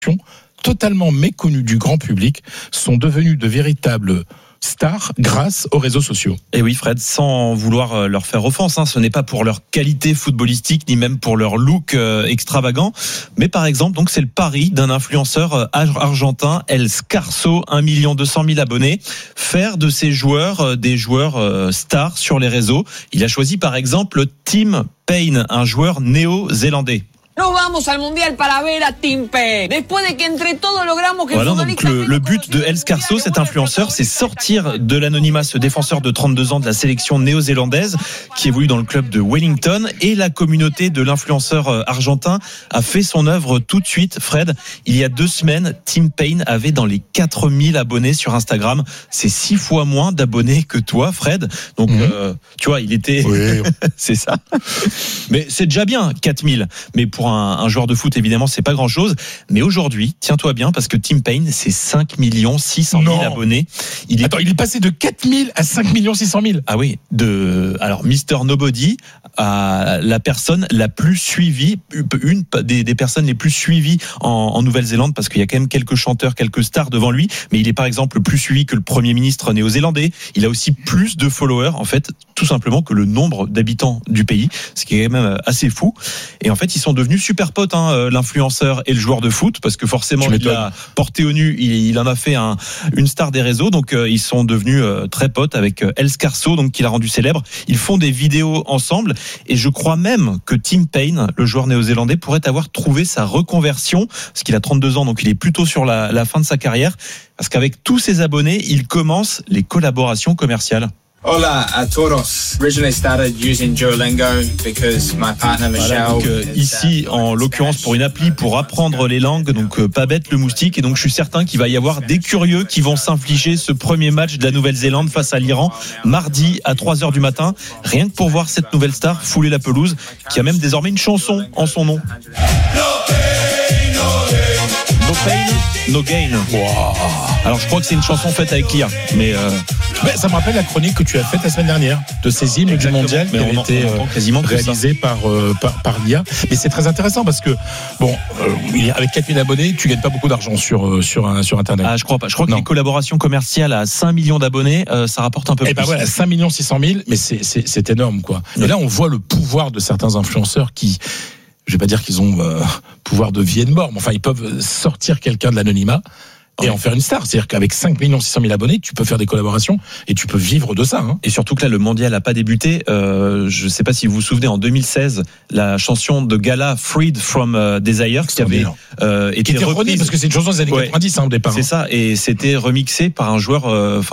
totalement méconnus du grand public sont devenus de véritables stars grâce aux réseaux sociaux. Et oui, Fred, sans vouloir leur faire offense, ce n'est pas pour leur qualité footballistique ni même pour leur look extravagant, mais par exemple, donc c'est le pari d'un influenceur argentin, El Scarso, 1 200 000 abonnés, faire de ces joueurs des joueurs stars sur les réseaux. Il a choisi par exemple Tim Payne, un joueur néo-zélandais. Nos vamos al mundial para ver a Tim Payne. Después de que entre todos logramos que voilà, donc le but de El Scarso, cet influenceur, c'est sortir de l'anonymat ce défenseur de 32 ans de la sélection néo-zélandaise qui évolue dans le club de Wellington, et la communauté de l'influenceur argentin a fait son œuvre tout de suite. Fred, il y a 2 semaines, Tim Payne avait dans les 4000 abonnés sur Instagram. C'est 6 fois moins d'abonnés que toi, Fred. Donc, tu vois, il était... Oui. C'est ça. Mais c'est déjà bien, 4000. Mais pour un joueur de foot, évidemment, c'est pas grand-chose. Mais aujourd'hui, tiens-toi bien, parce que Tim Payne, c'est 5 600 000 abonnés. Il est passé de 4 000 à 5 600 000. Ah oui, alors Mr Nobody, à la personne la plus suivie, une des personnes les plus suivies en Nouvelle-Zélande, parce qu'il y a quand même quelques chanteurs, quelques stars devant lui, mais il est par exemple plus suivi que le Premier ministre néo-zélandais. Il a aussi plus de followers, en fait, tout simplement que le nombre d'habitants du pays, ce qui est quand même assez fou. Et en fait, ils sont devenus super potes, l'influenceur et le joueur de foot, parce que forcément, il a porté au nu, il en a fait une star des réseaux, donc ils sont devenus très potes avec El Scarso, donc qui l'a rendu célèbre. Ils font des vidéos ensemble, et je crois même que Tim Payne, le joueur néo-zélandais, pourrait avoir trouvé sa reconversion, parce qu'il a 32 ans, donc il est plutôt sur la fin de sa carrière, parce qu'avec tous ses abonnés, il commence les collaborations commerciales. Hola a todos. Originally started using Duolingo because my partner Michelle. Voilà, donc, ici, en l'occurrence, pour une appli pour apprendre les langues, donc pas bête le moustique. Et donc, je suis certain qu'il va y avoir des curieux qui vont s'infliger ce premier match de la Nouvelle-Zélande face à l'Iran, mardi à 3h du matin. Rien que pour voir cette nouvelle star fouler la pelouse, qui a même désormais une chanson en son nom. No pain, no gain. Wow. Alors je crois que c'est une chanson faite avec l'IA, mais ça me rappelle la chronique que tu as faite la semaine dernière de ces hymnes du mondial qui avait été réalisé par l'IA. Mais c'est très intéressant parce que avec 4000 abonnés, tu gagnes pas beaucoup d'argent sur Internet. Ah, je crois pas. Je crois que les collaborations commerciales à 5 millions d'abonnés, ça rapporte un peu plus. Et voilà, 5 600 000, mais c'est énorme, quoi. Et là, on voit le pouvoir de certains influenceurs qui, je vais pas dire qu'ils ont pouvoir de vie et de mort, mais enfin, ils peuvent sortir quelqu'un de l'anonymat et en faire une star. C'est-à-dire qu'avec 5 600 000 abonnés, tu peux faire des collaborations et tu peux vivre de ça. Et surtout que là, le mondial n'a pas débuté. Je ne sais pas si vous vous souvenez, en 2016, la chanson de Gala, Freed from Desire, qui avait été reprise. Parce que c'est une chanson des années 90 au départ. C'est ça, et c'était remixé par un joueur,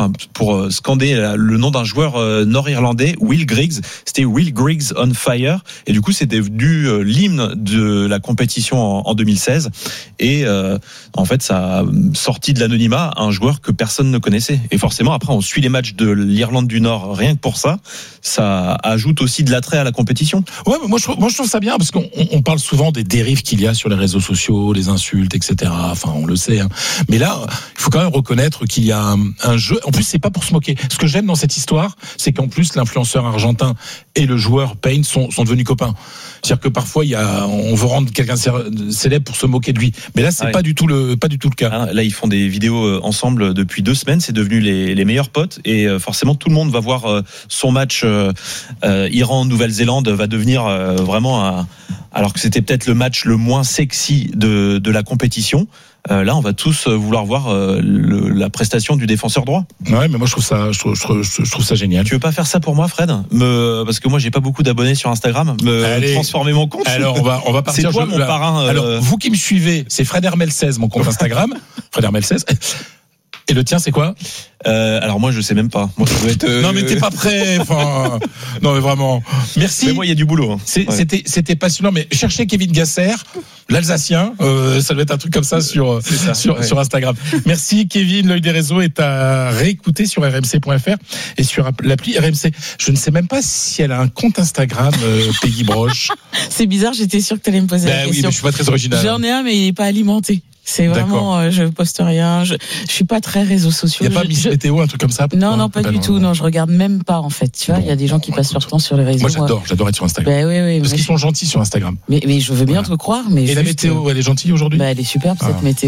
pour scander le nom d'un joueur nord-irlandais, Will Griggs. C'était Will Griggs on Fire. Et du coup, c'était devenu l'hymne de la compétition en 2016. Et en fait, ça a sorti de l'anonymat un joueur que personne ne connaissait. Et forcément, après, on suit les matchs de l'Irlande du Nord, rien que pour ça. Ça ajoute aussi de l'attrait à la compétition. Ouais, mais moi je trouve ça bien, parce qu'on parle souvent des dérives qu'il y a sur les réseaux sociaux, les insultes, etc. Enfin, on le sait. Mais là, il faut quand même reconnaître qu'il y a un jeu. En plus, c'est pas pour se moquer. Ce que j'aime dans cette histoire, c'est qu'en plus, l'influenceur argentin et le joueur Payne sont devenus copains. C'est-à-dire que parfois, on veut rendre quelqu'un célèbre pour se moquer de lui. Mais là, c'est pas du tout le cas. Là, ils font des vidéos ensemble depuis 2 semaines. C'est devenu les meilleurs potes. Et forcément, tout le monde va voir son match Iran-Nouvelle-Zélande va devenir vraiment alors que c'était peut-être le match le moins sexy de la compétition. Là, on va tous vouloir voir la prestation du défenseur droit. Ouais, mais moi je trouve ça génial. Tu veux pas faire ça pour moi, Fred? Parce que moi j'ai pas beaucoup d'abonnés sur Instagram. Transformer mon compte. Alors on va partir. C'est toi mon parrain. Alors vous qui me suivez, c'est Fred Hermel 16 mon compte Instagram. Fred Hermel 16. Et le tien, c'est quoi? Alors moi, je sais même pas. Moi, ça doit être. Non, mais t'es pas prêt. Enfin, non, mais vraiment. Merci. Mais moi, il y a du boulot. C'était passionnant. Mais cherchez Kevin Gasser, l'Alsacien. Ça doit être un truc comme ça sur Instagram. Merci, Kevin. L'œil des réseaux est à réécouter sur rmc.fr et sur l'appli RMC. Je ne sais même pas si elle a un compte Instagram, Peggy Broche. C'est bizarre. J'étais sûre que t'allais me poser la question. Oui, mais je suis pas très original. J'en ai un, mais il est pas alimenté. C'est vraiment, je poste rien. Je suis pas très réseaux sociaux. Il n'y a pas Miss Météo, un truc comme ça? Non, pas du tout. Non, je regarde même pas, en fait. Tu vois, il y a des gens qui passent leur temps sur les réseaux. Moi, j'adore être sur Instagram. Oui. Parce qu'ils sont gentils sur Instagram. Mais je veux bien te croire. Mais et la météo, elle est gentille aujourd'hui? Elle est superbe, cette météo.